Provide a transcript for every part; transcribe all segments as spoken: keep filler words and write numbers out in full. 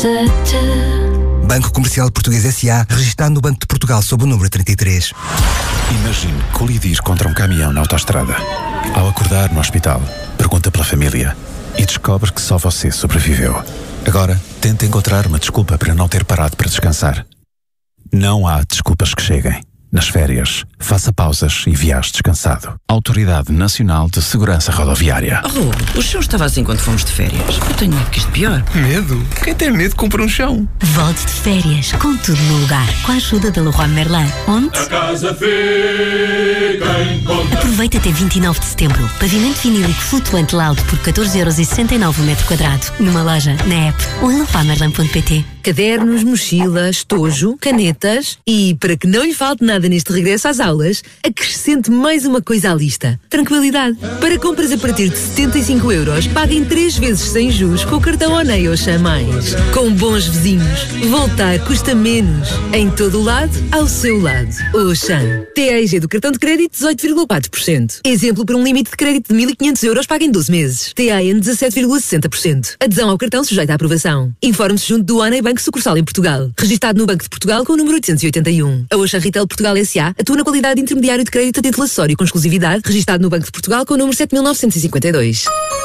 Banco Comercial Português S A, registado no Banco de Portugal sob o número trinta e três. Imagine colidir contra um caminhão na autoestrada. Ao acordar no hospital, pergunta pela família e descobre que só você sobreviveu. Agora, tenta encontrar uma desculpa para não ter parado para descansar. Não há desculpas que cheguem. Nas férias, faça pausas e viaje descansado. Autoridade Nacional de Segurança Rodoviária. Oh, o chão estava assim quando fomos de férias. Eu tenho medo que isto pior. Medo? Quem tem medo compra um chão. Volte de férias com tudo no lugar, com a ajuda da Leroy Merlin. Onde? A casa fica em conta. Aproveita até vinte e nove de setembro. Pavimento vinílico flutuante Loud por catorze euros e sessenta e nove o metro quadrado. Numa loja, na app ou em leroy merlin ponto pt. Cadernos, mochilas, estojo, canetas e, para que não lhe falte nada neste regresso às aulas, acrescente mais uma coisa à lista. Tranquilidade. Para compras a partir de setenta e cinco euros, paguem três vezes sem juros com o cartão Onei Oxam Mais. Com bons vizinhos, voltar custa menos. Em todo o lado, ao seu lado. Oxam. T A E G do cartão de crédito dezoito vírgula quatro por cento. Exemplo para um limite de crédito de mil e quinhentos euros paga em doze meses. T A N dezassete vírgula sessenta por cento. Adesão ao cartão sujeita à aprovação. Informe-se junto do Onei Banco Sucursal em Portugal. Registado no Banco de Portugal com o número oitocentos e oitenta e um. A Oxam Retail Portugal S A atua na qualidade de intermediário de crédito a título acessório com exclusividade. Registado no Banco de Portugal com o número sete mil novecentos e cinquenta e dois.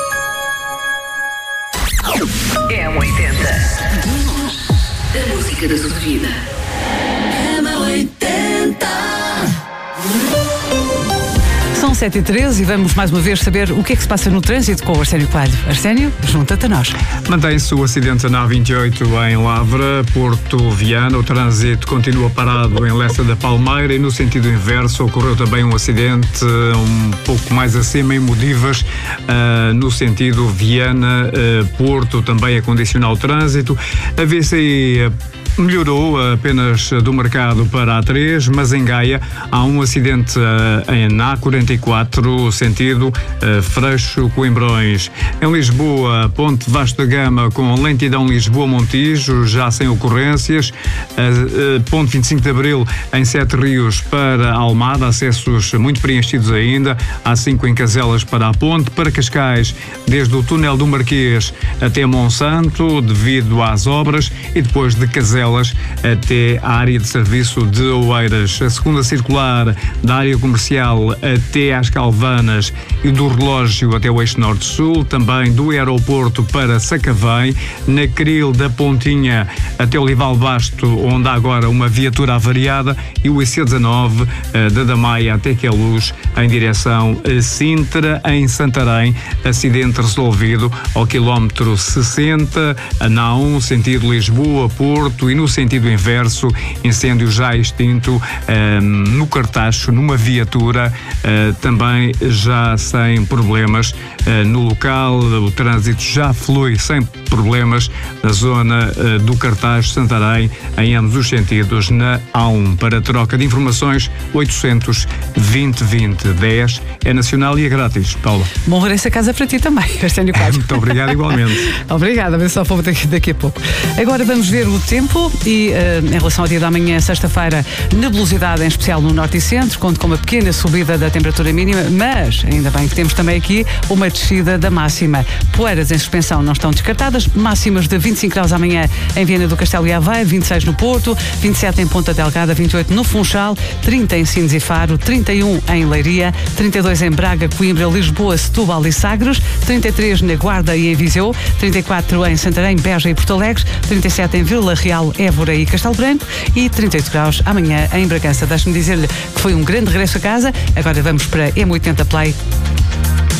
É oitenta. A música da sua vida. É oitenta. São sete e treze e vamos mais uma vez saber o que é que se passa no trânsito com o Arsénio Coelho. Arsénio, junta-te a nós. Mantém-se o acidente na A vinte e oito em Lavra, Porto Viana. O trânsito continua parado em Lessa da Palmeira e no sentido inverso ocorreu também um acidente um pouco mais acima em Modivas, uh, no sentido Viana-Porto, uh, também a condicionar o trânsito. A V C I melhorou apenas do mercado para a três, mas em Gaia há um acidente uh, em A quarenta e quatro, sentido uh, Freixo-Coimbrões. Em Lisboa, Ponte Vasco da Gama com lentidão Lisboa-Montijo, já sem ocorrências. Uh, uh, Ponte vinte e cinco de Abril em Sete Rios para Almada, acessos muito preenchidos ainda. Há cinco em Caselas para a Ponte. Para Cascais, desde o túnel do Marquês até Monsanto, devido às obras, e depois de Caselas até a área de serviço de Oeiras. A segunda circular da área comercial até às Calvanas e do relógio até o eixo norte-sul, também do aeroporto para Sacavém, na Cril da Pontinha até Olival Basto, onde há agora uma viatura avariada, e o I C dezanove da Damaia até Queluz, em direção a Sintra, em Santarém, acidente resolvido ao quilómetro sessenta, na A um, sentido Lisboa-Porto, e no sentido inverso, incêndio já extinto um, no Cartacho, numa viatura, uh, também já sem problemas uh, no local. O trânsito já flui sem problemas na zona uh, do Cartacho, Santarém, em ambos os sentidos, na A um. Para troca de informações, oitocentos, vinte, vinte, dez, é nacional e é grátis. Paula. Bom regresso a casa para ti também, Arsénio Coelho. Muito obrigado, igualmente. Obrigada, mas só para daqui, daqui a pouco. Agora vamos ver o tempo e uh, em relação ao dia da manhã, sexta-feira, nebulosidade em especial no norte e centro, conto com uma pequena subida da temperatura mínima, mas ainda bem que temos também aqui uma descida da máxima. Poeiras em suspensão não estão descartadas, máximas de vinte e cinco graus amanhã em Viana do Castelo e Aveiro, vinte e seis no Porto, vinte e sete em Ponta Delgada, vinte e oito no Funchal, trinta em Sines e Faro, trinta e um em Leiria, trinta e dois em Braga, Coimbra, Lisboa, Setúbal e Sagres, trinta e três na Guarda e em Viseu, trinta e quatro em Santarém, Beja e Porto Alegre, trinta e sete em Vila Real, Évora e Castelo Branco e trinta e oito graus amanhã em Bragança. Deixe-me dizer-lhe que foi um grande regresso a casa. Agora vamos para M oitenta Play.